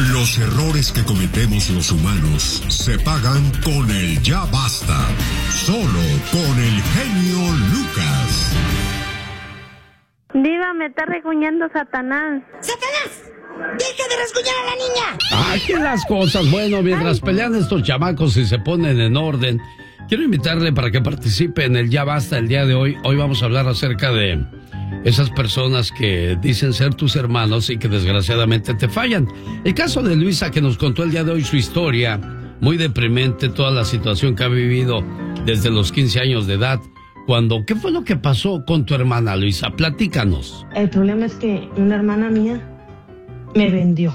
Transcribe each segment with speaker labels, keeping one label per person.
Speaker 1: Los errores que cometemos los humanos se pagan con el ya basta. Solo con el genio Lucas.
Speaker 2: Diva, me está regañando Satanás.
Speaker 3: ¡Satanás! ¡Deja de rasguñar a la niña!
Speaker 4: Aquí las cosas. Bueno, mientras pelean estos chamacos y se ponen en orden, quiero invitarle para que participe en el Ya Basta el día de hoy. Hoy vamos a hablar acerca de esas personas que dicen ser tus hermanos y que desgraciadamente te fallan. El caso de Luisa, que nos contó el día de hoy su historia, muy deprimente, toda la situación que ha vivido desde los 15 años de edad. ¿Qué fue lo que pasó con tu hermana, Luisa? Platícanos.
Speaker 5: El problema es que una hermana mía me vendió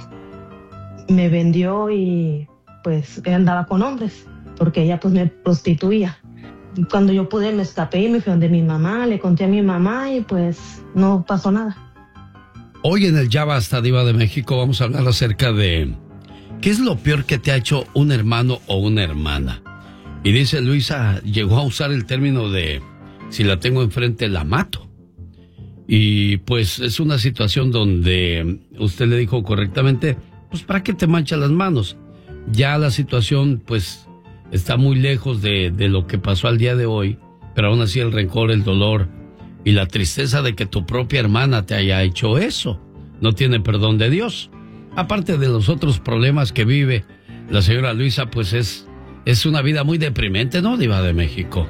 Speaker 5: y pues andaba con hombres, porque ella pues me prostituía. Cuando yo pude me escapé y me fui donde mi mamá, le conté a mi mamá y pues no pasó nada.
Speaker 4: Hoy en el Ya Basta, Diva de México, vamos a hablar acerca de ¿qué es lo peor que te ha hecho un hermano o una hermana? Y dice Luisa, llegó a usar el término de si la tengo enfrente la mato. Y pues es una situación donde usted le dijo correctamente, pues ¿para qué te manchas las manos? Ya la situación pues está muy lejos de lo que pasó al día de hoy, pero aún así el rencor, el dolor y la tristeza de que tu propia hermana te haya hecho eso no tiene perdón de Dios. Aparte de los otros problemas que vive la señora Luisa, pues es una vida muy deprimente, ¿no, Diva de México?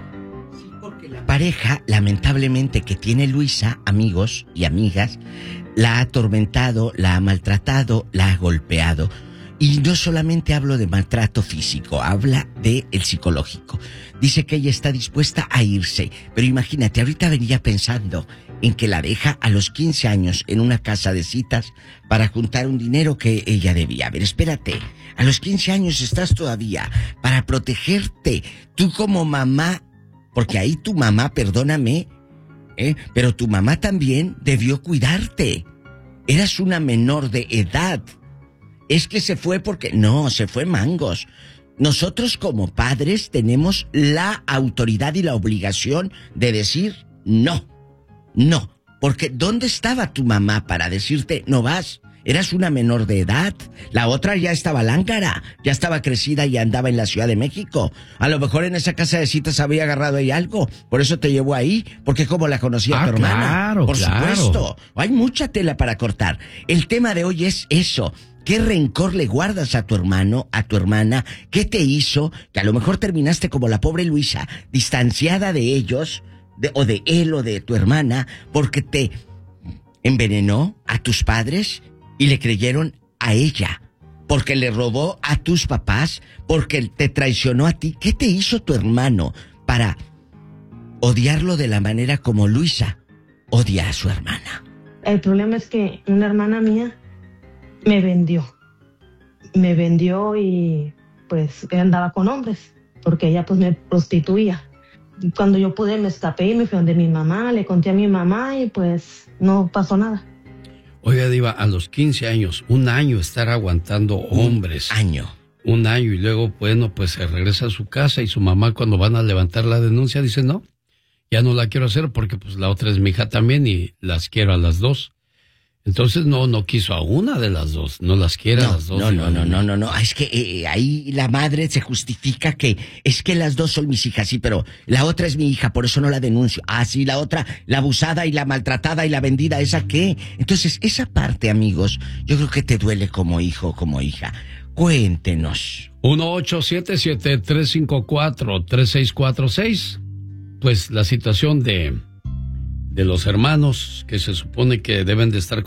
Speaker 3: La pareja, lamentablemente, que tiene Luisa, amigos y amigas, la ha atormentado, la ha maltratado, la ha golpeado. Y no solamente hablo de maltrato físico, habla de el psicológico. Dice que ella está dispuesta a irse, pero imagínate, ahorita venía pensando en que la deja a los 15 años en una casa de citas para juntar un dinero que ella debía. A ver, espérate, a los 15 años estás todavía para protegerte, tú como mamá. Porque ahí tu mamá, perdóname, pero tu mamá también debió cuidarte. Eras una menor de edad. Es que se fue porque... No, se fue mangos. Nosotros como padres tenemos la autoridad y la obligación de decir no. No. Porque ¿dónde estaba tu mamá para decirte no vas? Eras una menor de edad. La otra ya estaba lángara, ya estaba crecida y andaba en la Ciudad de México. A lo mejor en esa casa de citas había agarrado ahí algo. Por eso te llevó ahí, porque como la conocía tu hermana.
Speaker 4: Claro,
Speaker 3: por supuesto. Hay mucha tela para cortar. El tema de hoy es eso. ¿Qué rencor le guardas a tu hermano, a tu hermana? ¿Qué te hizo? Que a lo mejor terminaste como la pobre Luisa, distanciada de ellos, o de él o de tu hermana, porque te envenenó a tus padres y le creyeron a ella, porque le robó a tus papás, porque te traicionó a ti. ¿Qué te hizo tu hermano para odiarlo de la manera como Luisa odia a su hermana?
Speaker 5: El problema es que una hermana mía me vendió y pues andaba con hombres, porque ella pues me prostituía. Cuando yo pude me escapé y me fui donde mi mamá, le conté a mi mamá y pues no pasó nada.
Speaker 4: Oiga, Diva, a los 15 años, un año estar aguantando hombres. Un año y luego, bueno, pues se regresa a su casa y su mamá cuando van a levantar la denuncia dice, no, ya no la quiero hacer porque pues la otra es mi hija también y las quiero a las dos. Entonces no quiso a una de las dos, no las quiere a las dos.
Speaker 3: No. Es que ahí la madre se justifica que es que las dos son mis hijas, sí, pero la otra es mi hija, por eso no la denuncio. Ah, sí, la otra, la abusada y la maltratada y la vendida, ¿esa qué? Entonces, esa parte, amigos, yo creo que te duele como hijo o como hija. Cuéntenos.
Speaker 4: 1-877-354-3646. Pues la situación de los hermanos que se supone que deben de estar